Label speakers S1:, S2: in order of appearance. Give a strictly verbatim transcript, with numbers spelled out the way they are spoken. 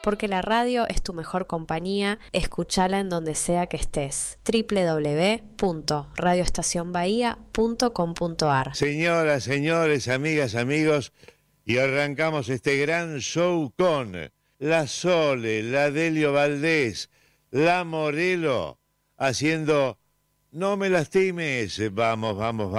S1: porque la radio es tu mejor compañía. Escuchala en donde sea que estés. doble u doble u doble u punto radio estación bahía punto com punto a r.
S2: Señoras, señores, amigas, amigos, y arrancamos este gran show con la Sole, la Delio Valdés, la Morelo, haciendo No me lastimes. Vamos, vamos, vamos.